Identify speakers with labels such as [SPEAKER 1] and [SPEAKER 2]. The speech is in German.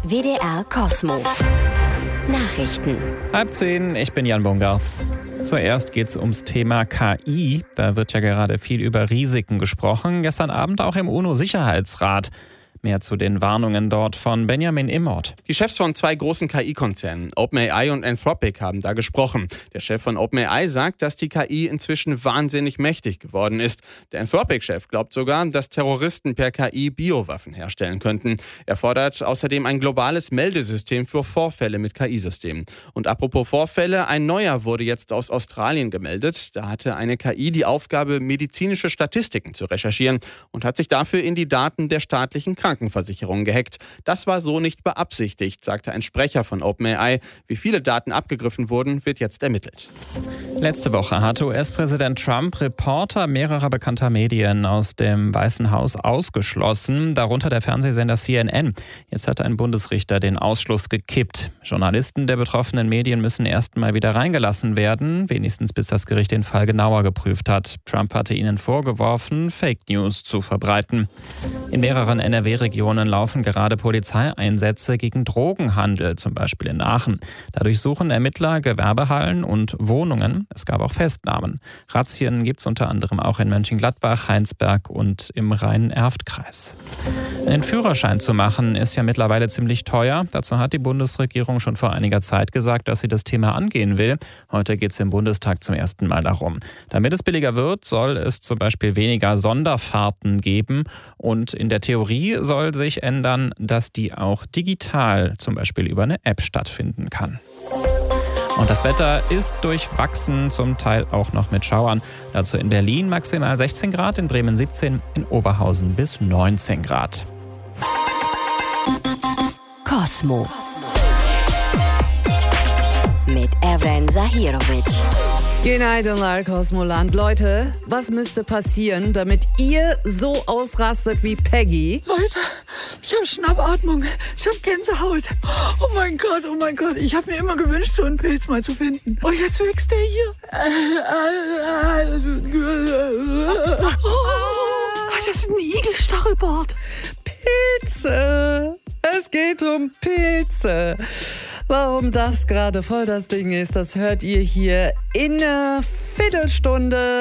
[SPEAKER 1] WDR Cosmo. Nachrichten.
[SPEAKER 2] 9:30, ich bin Jan Bungartz. Zuerst geht es ums Thema KI. Da wird ja gerade viel über Risiken gesprochen. Gestern Abend auch im UNO-Sicherheitsrat. Mehr zu den Warnungen dort von Benjamin Immort.
[SPEAKER 3] Die Chefs von 2 großen KI-Konzernen, OpenAI und Anthropic, haben da gesprochen. Der Chef von OpenAI sagt, dass die KI inzwischen wahnsinnig mächtig geworden ist. Der Anthropic-Chef glaubt sogar, dass Terroristen per KI Biowaffen herstellen könnten. Er fordert außerdem ein globales Meldesystem für Vorfälle mit KI-Systemen. Und apropos Vorfälle, ein neuer wurde jetzt aus Australien gemeldet. Da hatte eine KI die Aufgabe, medizinische Statistiken zu recherchieren und hat sich dafür in die Daten der staatlichen Krankenversicherung gehackt. Das war so nicht beabsichtigt, sagte ein Sprecher von OpenAI. Wie viele Daten abgegriffen wurden, wird jetzt ermittelt.
[SPEAKER 2] Letzte Woche hatte US-Präsident Trump Reporter mehrerer bekannter Medien aus dem Weißen Haus ausgeschlossen, darunter der Fernsehsender CNN. Jetzt hat ein Bundesrichter den Ausschluss gekippt. Journalisten der betroffenen Medien müssen erst mal wieder reingelassen werden, wenigstens bis das Gericht den Fall genauer geprüft hat. Trump hatte ihnen vorgeworfen, Fake News zu verbreiten. In mehreren NRW-Regionen laufen gerade Polizeieinsätze gegen Drogenhandel, zum Beispiel in Aachen. Dadurch suchen Ermittler Gewerbehallen und Wohnungen. Es gab auch Festnahmen. Razzien gibt es unter anderem auch in Mönchengladbach, Heinsberg und im Rhein-Erft-Kreis. Einen Führerschein zu machen ist ja mittlerweile ziemlich teuer. Dazu hat die Bundesregierung schon vor einiger Zeit gesagt, dass sie das Thema angehen will. Heute geht es im Bundestag zum ersten Mal darum. Damit es billiger wird, soll es zum Beispiel weniger Sonderfahrten geben. Und in der Theorie soll sich ändern, dass die auch digital, zum Beispiel über eine App, stattfinden kann. Und das Wetter ist durchwachsen, zum Teil auch noch mit Schauern. Dazu in Berlin maximal 16 Grad, in Bremen 17, in Oberhausen bis 19 Grad.
[SPEAKER 1] Cosmo. Mit Evren Zahirovic.
[SPEAKER 4] Goedenaydenlar Cosmoland. Leute, was müsste passieren, damit ihr so ausrastet wie Peggy?
[SPEAKER 5] Leute, ich habe Schnappatmung, ich habe Gänsehaut. Oh mein Gott, ich habe mir immer gewünscht, so einen Pilz mal zu finden. Und jetzt wächst der hier. Das ist ein Igelstachelbart.
[SPEAKER 4] Pilze. Es geht um Pilze. Warum das gerade voll das Ding ist, das hört ihr hier in einer Viertelstunde.